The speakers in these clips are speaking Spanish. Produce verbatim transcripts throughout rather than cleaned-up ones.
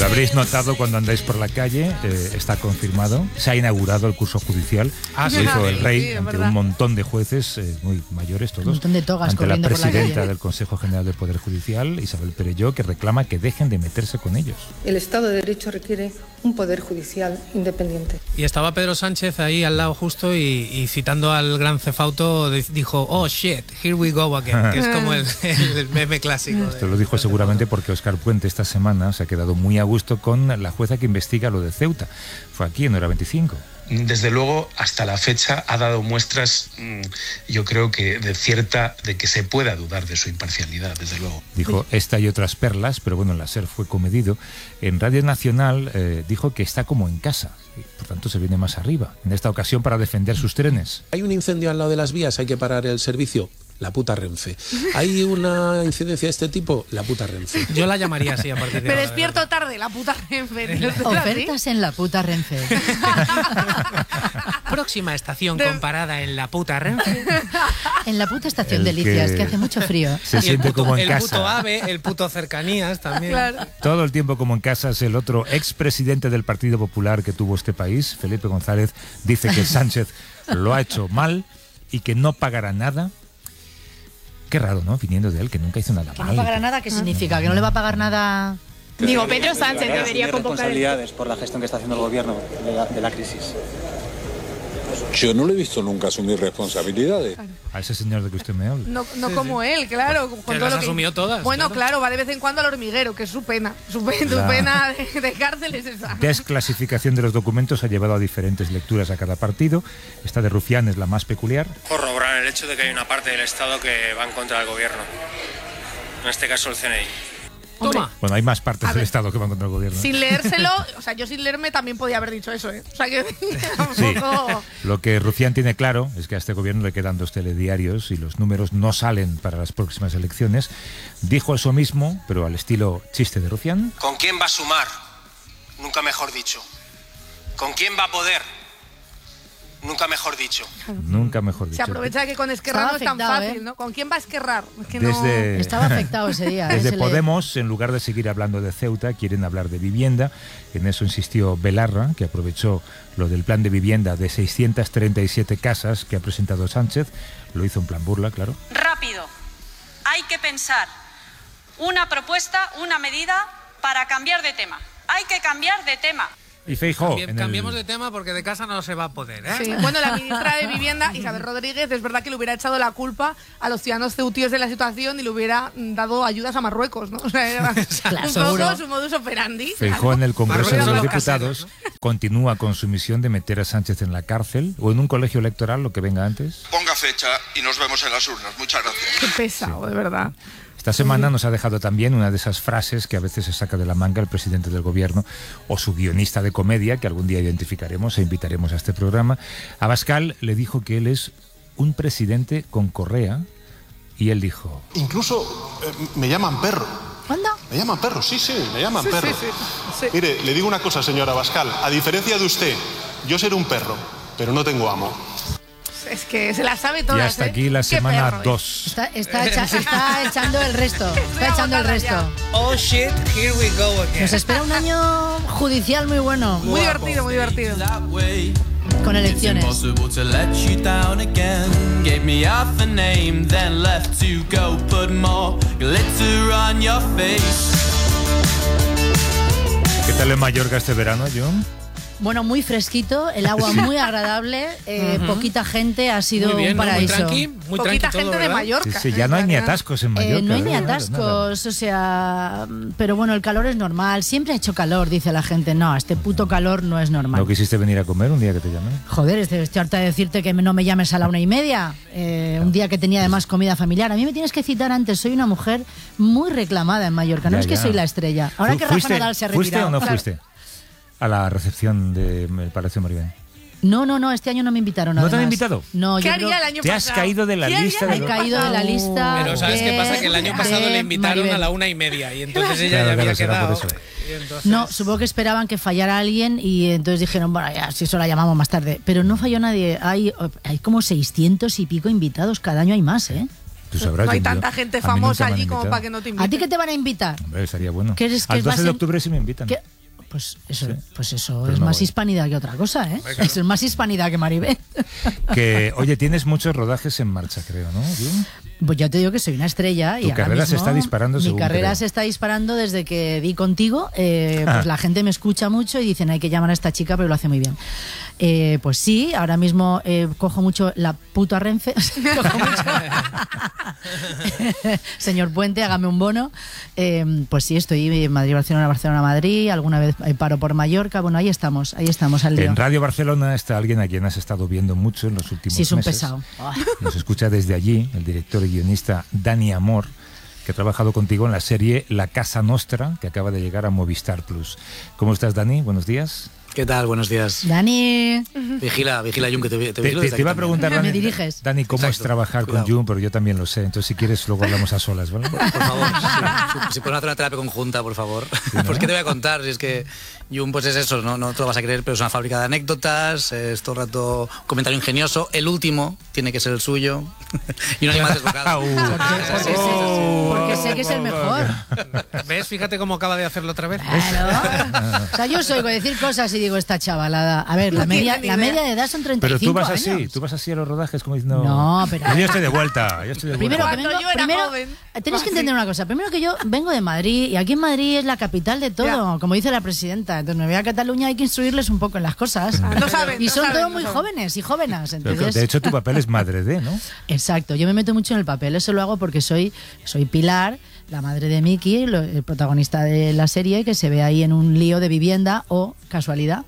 Lo habréis notado cuando andáis por la calle, eh, está confirmado. Se ha inaugurado el curso judicial. Ah, Lo sí, hizo sí, el rey sí, es ante verdad. un montón de jueces, eh, muy mayores todos. Un montón de togas ante la corriendo por la presidenta calle. del Consejo General del Poder Judicial, Isabel Perelló, que reclama que dejen de meterse con ellos. El Estado de Derecho requiere un poder judicial independiente. Y estaba Pedro Sánchez ahí al lado justo y, y citando al gran Cefauto dijo, oh shit, here we go again, que es como el, el meme clásico. Esto lo dijo seguramente porque Óscar Puente esta semana se ha quedado muy a gusto con la jueza que investiga lo de Ceuta. Fue aquí en Hora veinticinco. Desde luego, hasta la fecha ha dado muestras, yo creo que de cierta, de que se pueda dudar de su imparcialidad, desde luego. Dijo esta y otras perlas, pero bueno, la SER fue comedido. En Radio Nacional eh, dijo que está como en casa, y por tanto se viene más arriba, en esta ocasión para defender sus trenes. Hay un incendio al lado de las vías, hay que parar el servicio. La puta Renfe. ¿Hay una incidencia de este tipo? La puta Renfe. Yo la llamaría así a partir de Me ahora. despierto tarde, la puta Renfe. Ofertas en la puta Renfe. Próxima estación De... comparada en la puta Renfe. En la puta estación El Delicias, que que hace mucho frío. Se Y siente el puto, como en el casa. puto AVE, el puto Cercanías también. Claro. Todo el tiempo como en casa. Es el otro expresidente del Partido Popular que tuvo este país, Felipe González, dice que Sánchez lo ha hecho mal y que no pagará nada. Qué raro, ¿no? Viniendo de él, que nunca hizo nada Que mal. no pagará nada, ¿qué significa? ¿Que no le va a pagar nada? Digo, Pedro Sánchez debería convocar... responsabilidades por la gestión que está haciendo el gobierno de la, de la crisis. Yo no le he visto nunca asumir responsabilidades. A ese señor de que usted me habla. No, no Sí, como sí. él, claro. Con Que todo las lo que... asumió todas, Bueno, claro. claro, va de vez en cuando al hormiguero, que es su pena. Su, pe- su La- pena de, de cárcel es esa. Desclasificación de los documentos ha llevado a diferentes lecturas a cada partido. Esta de Rufián es la más peculiar. Corroborar el hecho de que hay una parte del Estado que va en contra del gobierno. En este caso el C N I. Toma. Bueno, hay más partes A del ver. Estado que van contra el gobierno. Sin leérselo, o sea, yo sin leerme también podía haber dicho eso, ¿eh? O sea, que Sí. tampoco... Lo que Rufián tiene claro es que a este gobierno le quedan dos telediarios y los números no salen para las próximas elecciones. Dijo eso mismo, pero al estilo chiste de Rufián. ¿Con quién va a sumar? Nunca mejor dicho. ¿Con quién va a poder? Nunca mejor dicho. Nunca mejor dicho. Se aprovecha de que con Esquerra Estaba no es tan afectado, fácil, ¿eh? ¿no? ¿Con quién va a esquerrar? Es que no... Desde, Estaba afectado ese día. ¿eh? desde Se le- Podemos, en lugar de seguir hablando de Ceuta, quieren hablar de vivienda. En eso insistió Belarra, que aprovechó lo del plan de vivienda de seiscientas treinta y siete casas que ha presentado Sánchez. Lo hizo en plan burla, claro. Rápido. Hay que pensar una propuesta, una medida para cambiar de tema. Hay que cambiar de tema. Y Feijóo. Cambi- en el- Cambiemos de tema porque de casa no se va a poder, ¿eh? Sí, bueno, la ministra de Vivienda, Isabel Rodríguez, es verdad que le hubiera echado la culpa a los ciudadanos ceutíes de la situación y le hubiera mm, dado ayudas a Marruecos, ¿no? O sea, era Claro, un seguro. poco su modus operandi. Feijóo en el Congreso de Marruecos los los Diputados continúa con su misión de meter a Sánchez en la cárcel o en un colegio electoral, lo que venga antes. Ponga fecha y nos vemos en las urnas. Muchas gracias. Qué pesado, de verdad. Esta semana nos ha dejado también una de esas frases que a veces se saca de la manga el presidente del gobierno o su guionista de comedia, que algún día identificaremos e invitaremos a este programa. Abascal le dijo que él es un presidente con correa y él dijo... Incluso eh, me llaman perro. ¿Cuándo? Me llaman perro, sí, sí, me llaman Sí, perro. sí, sí, sí. Mire, le digo una cosa, señora Abascal. A diferencia de usted, yo seré un perro, pero no tengo amo. Es que se la sabe Y todas, hasta ¿eh? aquí la Qué semana perro, ¿eh? dos. Está, está, echa- está echando el resto. Está echando el resto. Oh shit, here we go again. Nos espera un año judicial muy bueno. Muy divertido, muy divertido. Con elecciones. ¿Qué tal en Mallorca este verano, John? Bueno, muy fresquito, el agua muy agradable, eh, Ujú. poquita gente, ha sido Muy bien, un ¿no? Muy paraíso. tranqui, muy Poquita tranqui todo, gente de ¿verdad? Mallorca. Sí, sí, ya no hay ni En realidad. atascos en Eh, Mallorca. no hay ni ¿verdad? Nada. atascos, o sea, pero bueno, el calor es normal, siempre ha hecho calor, dice la gente. No, este puto calor no es normal. ¿No quisiste venir a comer un día que te llamé? Joder, estoy, estoy harta de decirte que no me llames a la una y media, eh, un día que tenía además comida familiar. A mí me tienes que citar antes, soy una mujer muy reclamada en Mallorca, no Ya, es que ya. soy la estrella. Ahora Fu- que Rafa ¿fuiste- Nadal se ha ¿Fuiste retirado. o no Claro. fuiste a la recepción del Palacio Maribén? No, no, no, este año no me invitaron. ¿No te han además. invitado? No, ¿Qué yo haría creo- el año Te has pasado? caído de la ¿Qué haría lista el de He año los- caído de la pasado? lista. Pero ¿sabes qué de- pasa? Que el año pasado de le invitaron Maribel. a la una y media y entonces ella Claro, ya había claro, será quedado. por eso. Y entonces- No, supongo que esperaban que fallara alguien y entonces dijeron, bueno, ya, si eso la llamamos más tarde. Pero no falló nadie. Hay, hay como seiscientos y pico invitados, cada año hay más, ¿eh? Tú sabrás, no hay yo- tanta gente a mí nunca famosa me han allí como invitado. para que no te inviten. ¿A ti qué te van a invitar? Hombre, estaría bueno. ¿Qué eres- qué Al vas doce de en- octubre sí me invitan. ¿Qué? Pues eso, pues eso Pero es no más voy. hispanidad que otra cosa, ¿eh? Eso es más hispanidad que Maribel. Que, oye, tienes muchos rodajes en marcha, creo, ¿no? Jun? Pues ya te digo que soy una estrella. Tu y ahora carrera se mismo está disparando, Mi según carrera creo. se está disparando desde que di contigo. eh, pues la gente me escucha mucho y dicen, hay que llamar a esta chica, pero lo hace muy bien. Eh, pues sí, ahora mismo eh, cojo mucho la puta Renfe. Cojo mucho. Señor Puente, hágame un bono. Eh, pues sí, estoy en Madrid, Barcelona, Barcelona, Madrid. Alguna vez paro por Mallorca. Bueno, ahí estamos, ahí estamos al día. En Radio Barcelona está alguien a quien has estado viendo mucho en los últimos Sí, es un meses. pesado. Ah. Nos escucha desde allí el director y guionista Dani Amor, que ha trabajado contigo en la serie La Casa Nostra, que acaba de llegar a Movistar Plus. ¿Cómo estás, Dani? Buenos días. ¿Qué tal? Buenos días. Dani. Vigila, vigila, Jun, que te, te Te, vigilo te- desde te iba a aquí preguntar, también. Dani, Me diriges. Dani, ¿cómo es Exacto. trabajar Cuidado. con Jun? Pero yo también lo sé. Entonces, si quieres, luego hablamos a solas, ¿vale? Por favor, si, si podemos hacer una terapia conjunta, por favor. ¿no? Pues, ¿qué te voy a contar? Si es que Jun, pues es eso, no, no te lo vas a creer, pero es una fábrica de anécdotas, es todo el rato un comentario ingenioso. El último tiene que ser el suyo. Y un animal desbocado. Uh. Porque sé, porque sé que es el mejor. ¿Ves? Fíjate cómo acaba de hacerlo otra vez. Claro. O sea, yo soy de decir cosas y digo, esta chavalada. A ver, la No media, tiene la ni idea. media de edad son treinta y Pero cinco tú vas años. así, tú vas así a los rodajes como diciendo... No, pero- Yo estoy de vuelta, yo estoy de Primero, vuelta. que Cuando vengo, yo era primero joven, tenéis que así. entender una cosa. Primero que yo vengo de Madrid y aquí en Madrid es la capital de todo, como dice la presidenta. Entonces me voy a Cataluña, hay que instruirles un poco en las cosas. Ah, no saben, y no son saben, todos no muy saben. jóvenes y jóvenes. Pero, Entonces, de hecho, tu papel es madre de, ¿no? exacto, yo me meto mucho en el papel. Eso lo hago porque soy, soy Pilar, la madre de Miki, lo- el protagonista de la serie, que se ve ahí en un lío de vivienda o casualidad.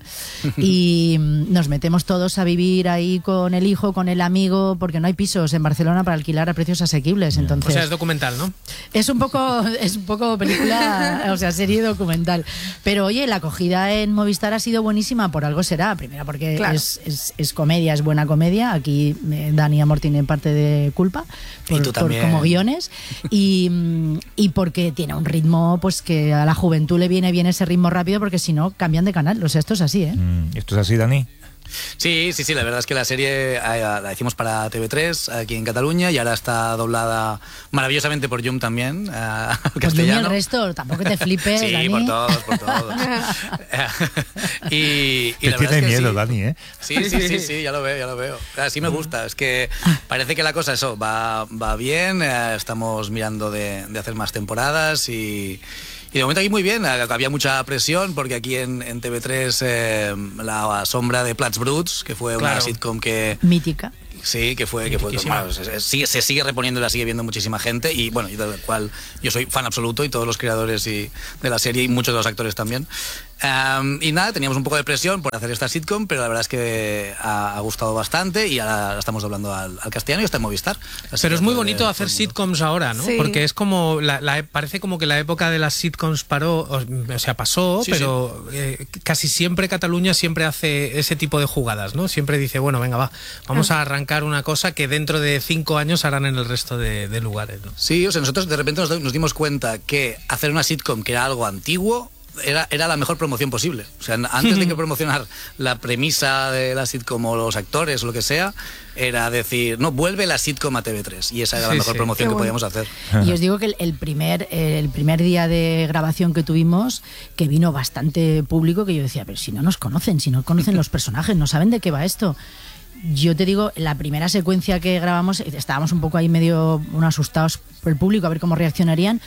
Y mm, nos metemos todos a vivir ahí con el hijo, con el amigo, porque no hay pisos en Barcelona para alquilar a precios asequibles. Entonces, O sea, es documental, ¿no? es un poco, es un poco película, o sea, serie documental. Pero oye, la acogida en Movistar ha sido buenísima, por algo será. Primero porque Claro. es, es, es comedia, es buena comedia. Aquí eh, Dani Amor tiene parte de culpa por, Y tú por- también. como guiones. Y, mm, y porque tiene un ritmo, pues que a la juventud le viene bien ese ritmo rápido, porque si no, cambian de canal. O sea, esto es así, ¿eh? Mm, ¿Esto es así, Dani? Sí, sí, sí, la verdad es que la serie eh, la hicimos para T V tres aquí en Cataluña y ahora está doblada maravillosamente por Jun también, eh, al Pues yo ni castellano. el resto, tampoco te flipes, Sí, Dani. por todos, por todos. y, y Te la verdad tiene es que miedo, sí. Dani, ¿eh? Sí, sí, sí, sí, ya lo veo, ya lo veo. Así me gusta, es que parece que la cosa, eso, va, va bien, eh, estamos mirando de, de hacer más temporadas y... Y de momento aquí muy bien, había mucha presión porque aquí en, en T V tres eh, la sombra de Plats Bruts, que fue una Claro. sitcom que... Mítica. Sí, que fue, que fue Mitiquísima. bueno, se, se- se sigue reponiendo y la sigue viendo muchísima gente y bueno, y del cual yo soy fan absoluto y todos los creadores y, de la serie y muchos de los actores también. Um, y nada, teníamos un poco de presión por hacer esta sitcom, pero la verdad es que ha, ha gustado bastante y ahora la estamos doblando al, al castellano y está en Movistar. Así Pero que es muy puede bonito ver hacer todo el mundo. sitcoms ahora, ¿no? Sí. Porque es como, la, la- parece como que la época de las sitcoms paró, o, o sea, pasó, Sí, pero eh, casi siempre Cataluña siempre hace ese tipo de jugadas, ¿no? Siempre dice, bueno, venga, va, vamos a arrancar una cosa que dentro de cinco años harán en el resto de, de lugares, ¿no? Sí, o sea, nosotros de repente nos, nos dimos cuenta que hacer una sitcom que era algo antiguo era, era la mejor promoción posible. O sea, antes de que promocionar la premisa de la sitcom o los actores o lo que sea, era decir, no, vuelve la sitcom a T V tres. Y esa era Sí, la mejor sí. promoción Qué que bueno. podíamos hacer. Y os digo que el, el primer el primer día de grabación que tuvimos, que vino bastante público, que yo decía, pero si no nos conocen, si no conocen los personajes, no saben de qué va esto. Yo te digo, la primera secuencia que grabamos, estábamos un poco ahí medio unos asustados por el público, a ver cómo reaccionarían.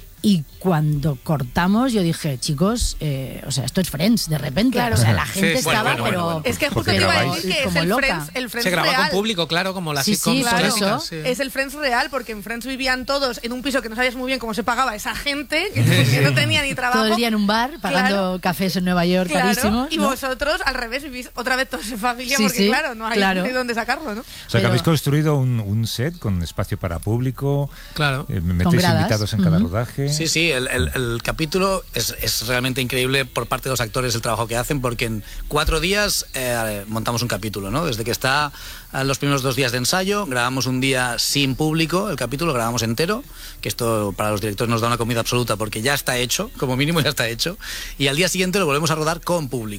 Y cuando cortamos, yo dije, chicos, eh, o sea, esto es Friends, de repente. Claro. O sea, la Sí, gente sí. Bueno, estaba, bueno, pero... bueno, bueno. Es que justo Porque te iba a grabáis decir que es como el loca. Friends, el Friends Se graba real. con público, claro, como las Sí, sitcoms sí, por clásicas, eso. sí. Es el Friends real, porque en Friends vivían todos en un piso que no sabías muy bien cómo se pagaba esa gente, que, que no tenía ni trabajo. todo el día en un bar, pagando Claro. cafés en Nueva York Claro, carísimos. y ¿no? vosotros al revés vivís otra vez todos en familia, Sí, porque sí, claro, no hay claro. de dónde sacarlo, ¿no? O sea, que Pero- habéis construido un, un set con espacio para público, Claro. eh, metéis gradas. invitados en cada Ujú. rodaje. Sí, sí, el, el- el capítulo es, es realmente increíble por parte de los actores el trabajo que hacen, porque en cuatro días eh, montamos un capítulo, ¿no? Desde que está a los primeros dos días de ensayo, grabamos un día sin público, el capítulo lo grabamos entero, que esto para los directores nos da una comida absoluta porque ya está hecho, como mínimo ya está hecho, y al día siguiente lo volvemos a rodar con público.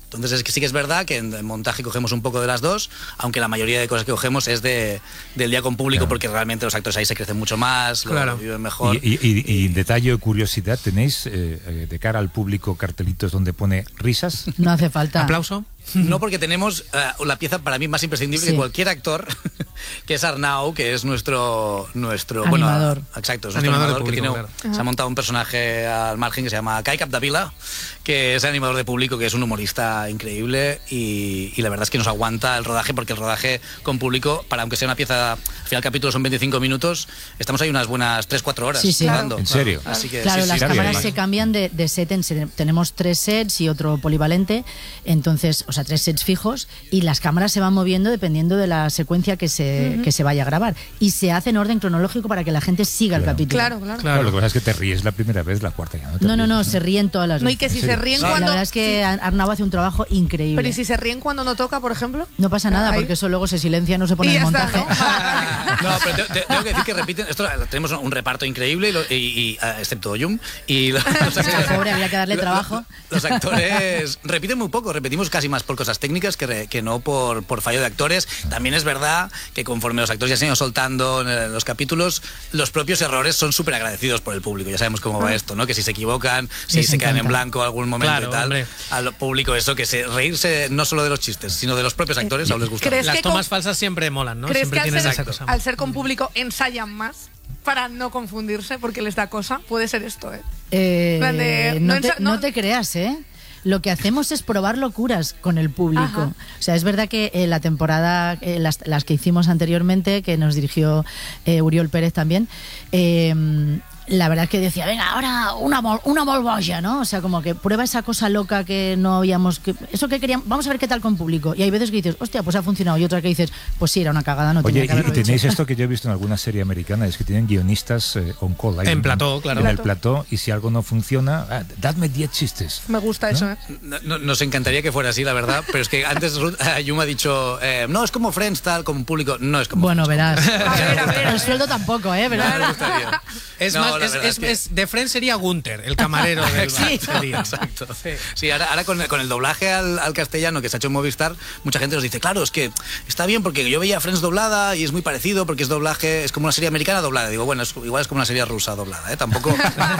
Entonces es que sí que es verdad que en el montaje cogemos un poco de las dos, aunque la mayoría de cosas que cogemos es de, del día con público, claro. porque realmente los actores ahí se crecen mucho más, claro. lo viven mejor. Y, y, y, y detalle o curiosidad, ¿tenéis eh, de cara al público cartelitos donde pone risas? No hace falta. ¿Aplauso? No, porque tenemos uh, la pieza para mí más imprescindible sí. que cualquier actor, que es Arnau, que es nuestro nuestro animador. Bueno, exacto, es nuestro animador animador público, que tiene, claro. se ha montado un personaje al margen que se llama Kai Capdevila, que es el animador de público, que es un humorista increíble y, y la verdad es que nos aguanta el rodaje, porque el rodaje con público, para aunque sea una pieza, al final el capítulo son veinticinco minutos, estamos ahí unas buenas tres cuatro horas sí, sí. rodando. ¿En serio? Así que, claro, sí, las sí, cámaras bien. se cambian de, de set en set. Tenemos tres sets y otro polivalente, entonces, o sea, tres sets fijos, y las cámaras se van moviendo dependiendo de la secuencia que se, uh-huh. que se vaya a grabar. Y se hace en orden cronológico para que la gente siga claro. el capítulo. Claro, claro. Claro, lo que pasa es que te ríes la primera vez, la cuarta ya no te No, no, no, ríes, se ríen todas las No, veces. y que si se ríen La cuando... verdad es que sí. Arnau hace un trabajo increíble. Pero ¿y si se ríen cuando no toca, por ejemplo? No pasa nada, Ahí. porque eso luego se silencia, no se pone Y en ya el está, montaje. No, pero te, te, tengo que decir que repiten, esto tenemos un reparto increíble, y, lo, y, y uh, excepto Yum, y los, los actores, pobre, habría que darle trabajo. Los, los actores repiten muy poco, repetimos casi más por cosas técnicas que, re, que no por, por fallo de actores. También es verdad que conforme los actores ya se han ido soltando en los capítulos, los propios errores son súper agradecidos por el público. Ya sabemos cómo va esto, ¿no? Que si se equivocan, si Les se encanta. quedan en blanco algún momento Claro, y tal, hombre. al público eso, que se reírse no solo de los chistes, sino de los propios actores, aún les gusta. ¿Crees Las que tomas con- falsas siempre molan, ¿no? ¿Crees Siempre que al tienen ser, esa cosa. al ser con público ensayan más para no confundirse porque les da cosa? Puede ser esto, ¿eh? Eh, plan de- no, no te, ensa- no- no te creas, ¿eh? Lo que hacemos es probar locuras con el público. Ajá. O sea, es verdad que eh, la temporada, eh, las, las que hicimos anteriormente, que nos dirigió eh, Uriol Pérez también, eh, la verdad es que decía, venga, ahora una mol, una molboya, ¿no? O sea, como que prueba esa cosa loca que no habíamos... Que, eso que queríamos, vamos a ver qué tal con público. Y hay veces que dices, hostia, pues ha funcionado. Y otra que dices, pues sí, era una cagada, no Oye, tenía que y, y haberlo tenéis hecho. esto que yo he visto en alguna serie americana, es que tienen guionistas eh, on call. ahí En plató, claro. En el plató, y si algo no funciona, ah, dadme diez chistes. Me gusta ¿no? eso, ¿eh? No, no, nos encantaría que fuera así, la verdad, pero es que antes Ruth, eh, Yuma ha dicho, eh, no, es como Friends, tal, como un público, no es como Bueno, Friends, verás. A ver, a ver, a El ver. sueldo tampoco, ¿eh? como- ¿Verdad? No, me gustaría. Es No, más, la es, verdad es, que- es- de Friends sería Gunther, el camarero del bar. Sí. Sería. Exacto. Sí, ahora, ahora con, el, con el doblaje al, al castellano que se ha hecho en Movistar, mucha gente nos dice, claro, es que está bien porque yo veía Friends doblada y es muy parecido porque es doblaje, es como una serie americana doblada. Digo, bueno, es, igual es como una serie rusa doblada, ¿eh? Tampoco...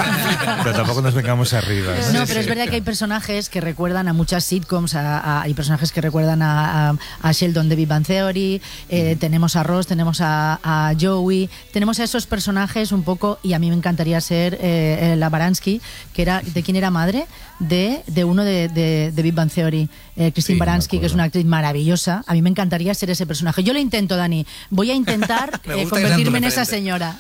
Pero tampoco nos vengamos arriba. No, pero es verdad que hay personajes que recuerdan a muchas sitcoms, a, a- hay personajes que recuerdan a, a- a Sheldon de Big Bang Theory, eh, tenemos a Ross, tenemos a, a Joey, tenemos a esos personajes un poco, y a mí me encantaría ser eh, eh, la Baranski, que era, ¿de quién era madre? De, de uno de, de, de Big Bang Theory, eh, Christine Sí, Baranski, me que es acuerdo. una actriz maravillosa. A mí me encantaría ser ese personaje. Yo lo intento, Dani. Voy a intentar Me eh, gusta que seas tu convertirme en esa referente. señora.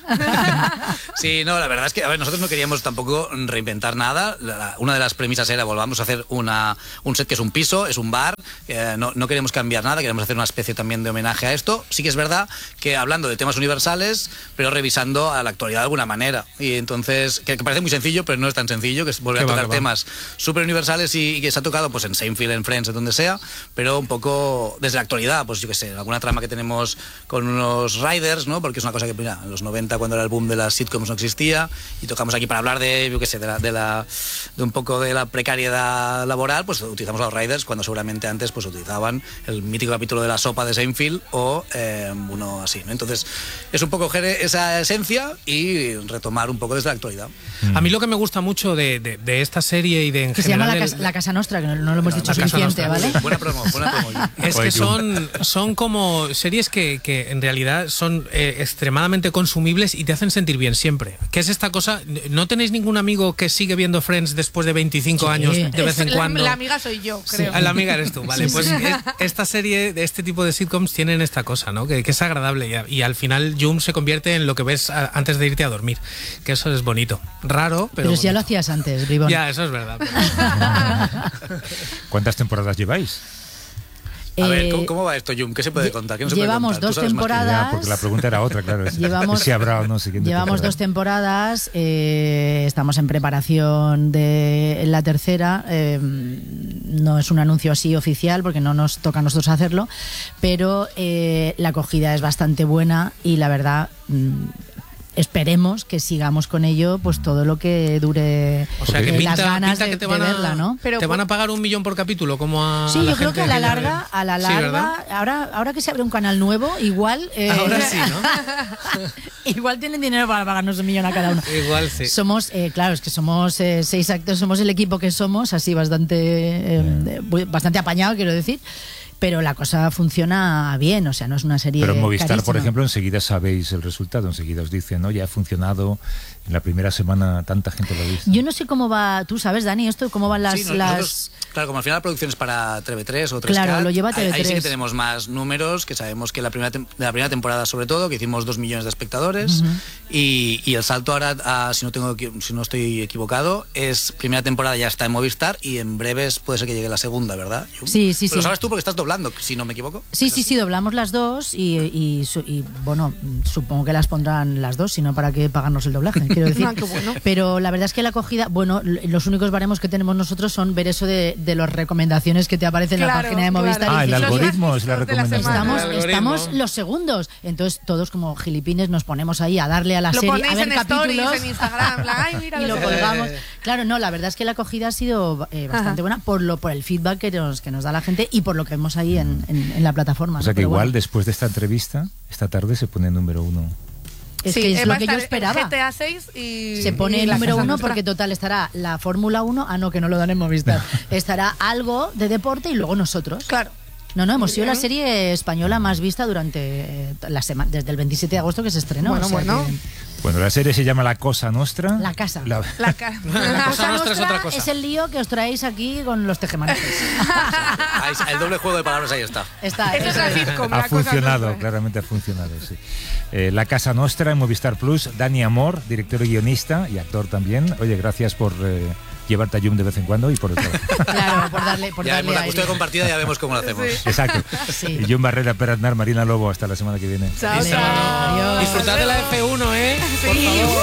Sí, no, la verdad es que, a ver, nosotros no queríamos tampoco reinventar nada. La- la- una de las premisas era, volvamos a hacer una, un set que es un piso, es un bar, eh, no, no queremos cambiar nada, queremos hacer una especie también de homenaje a esto. Sí que es verdad que hablando de temas universales, pero revisando a la actualidad de alguna manera. Y entonces, que, que parece muy sencillo, pero no es tan sencillo, que es volver a Qué va, tocar qué va. temas súper universales y, y que se ha tocado pues en Seinfeld, en Friends, en donde sea, pero un poco desde la actualidad, pues yo qué sé, alguna trama que tenemos con unos riders, ¿no? Porque es una cosa que, mira, en los noventa, cuando era el boom de las sitcoms, no existía, y tocamos aquí para hablar de, yo qué sé, de, la, de, la, de un poco de la precariedad laboral, pues utilizamos a los riders cuando seguramente antes pues utilizaban el mítico capítulo de la sopa de Seinfeld o eh, uno así, ¿no? Entonces, es un poco coger esa esencia y retomar un poco desde la actualidad. A mí lo que me gusta mucho de, de- de esta serie y de en Que se llama general la, el- casa, la Casa Nostra, que no, no lo hemos dicho La Casa suficiente, Nostra. ¿vale? Buena promo, buena promo. es que Oye, son, son como series que, que en realidad son eh, extremadamente consumibles y te hacen sentir bien siempre. ¿Qué es esta cosa? ¿No tenéis ningún amigo que sigue viendo Friends después de veinticinco Sí. años de vez en Es- la- cuando? La, amiga soy yo, creo. Ah, la amiga eres tú, vale. Sí, Pues sí. es- esta serie, de este tipo de sitcoms tienen esta cosa, ¿no? Que, que es agradable y, a- y al final Jum se convierte en lo que ves a- antes de irte a dormir. Que eso es bonito. Raro, pero. Pero si ya lo bonito. hacías antes, Bribón. Ya, eso es verdad. ¿Cuántas temporadas lleváis? A ver, Eh, ¿cómo, cómo va esto, Jum? ¿Qué se puede lle- contar? ¿Qué no se llevamos puede contar? Tú dos sabes más que yo. temporadas. Ya, porque la pregunta era otra, claro. es- Llevamos- si habrá o no siguiente Llevamos temporada. dos temporadas, eh, estamos en preparación de la tercera. eh, no es un anuncio así oficial porque no nos toca a nosotros hacerlo, pero eh, la acogida es bastante buena y la verdad mm, esperemos que sigamos con ello pues todo lo que dure o sea, que eh, pinta, las ganas pinta que de, te de van a, verla, ¿no? Pero, te van a pagar un millón por capítulo, como a Sí, a la yo creo gente que a la que larga, a la larga, sí, ahora, ahora que se abre un canal nuevo, igual eh, ahora sí, ¿no? igual tienen dinero para pagarnos un millón a cada uno. Igual sí. Somos, eh, claro, es que somos eh, seis actores, somos el equipo que somos, así bastante, eh, bastante apañado, quiero decir. Pero la cosa funciona bien, o sea, no es una serie Pero en Movistar, carísima. por ejemplo, enseguida sabéis el resultado, enseguida os dicen, ¿no? Ya ha funcionado, en la primera semana tanta gente lo ha visto. Yo no sé cómo va, tú sabes, Dani, esto, cómo van las... Sí, las... nosotros, claro, como al final la producción es para T V tres o tres K, claro, lo lleva T V tres. Ahí, ahí sí que tenemos más números, que sabemos que la primera de la primera temporada, sobre todo, que hicimos dos millones de espectadores, uh-huh. y, y el salto ahora, a, si, no tengo, si no estoy equivocado, es primera temporada ya está en Movistar y en breves puede ser que llegue la segunda, ¿verdad? Sí, sí, Pero sí. lo sabes tú porque estás doblando, si no me equivoco. Sí, sí, sí, doblamos las dos y, y, y bueno, supongo que las pondrán las dos, sino para qué pagarnos el doblaje, quiero decir. Ah, qué bueno. Pero la verdad es que la acogida, bueno, los únicos baremos que tenemos nosotros son ver eso de, de las recomendaciones que te aparecen claro, en la página de Movistar. Claro. Ah, el dices, algoritmo es la recomendación. Estamos, el estamos los segundos. Entonces todos como gilipines nos ponemos ahí a darle a la lo serie, a ver en capítulos. Stories, en Instagram, la, ay, mira, y lo colgamos. Claro, no, la verdad es que la acogida ha sido eh, bastante Ajá. buena por lo por el feedback que nos, que nos da la gente y por lo que vemos ahí en, en, en la plataforma. O sea que Pero igual bueno. después de esta entrevista, esta tarde se pone número uno. Es sí, que es lo va a que yo estar esperaba. G T A seis y se pone y el la número Casa uno Nostra. porque total estará la Fórmula uno, ah no, que no lo dan en Movistar. Estará algo de deporte y luego nosotros. Claro. No, no, hemos sido la serie española más vista durante eh, la semana, desde el veintisiete de agosto que se estrenó. Bueno, o sea bueno. que... Bueno, la serie se llama La Cosa Nostra. La casa. La, la, ca... la Cosa Nostra es otra cosa. Es el lío que os traéis aquí con los tejemanejes. El doble juego de palabras ahí está. Está. Eso es la sitcom, ha la funcionado, cosa claramente ha funcionado, sí. Eh, La Casa Nostra en Movistar Plus. Dani Amor, director y guionista y actor también. Oye, gracias por eh, llevarte a Yum de vez en cuando y por el trabajo. Claro, por darle, por ya darle vemos la aire. custodia compartida, ya vemos cómo lo hacemos. Sí. Exacto. Sí. Y Yum Barrera, Per Aznar, Marina Lobo, hasta la semana que viene. Chao, chao. Disfrutad de la F uno, ¿eh? Sí. Por favor.